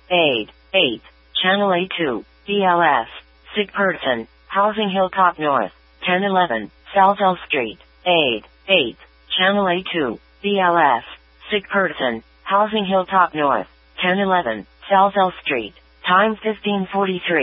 Aid, 8. Channel A2, BLS. Sick person. Housing Hilltop North. 1011, Salzell Street. Aid, 8. Channel A2, BLS. Sick person. Housing Hilltop North. 1011, Salzell Street. Time 15:43.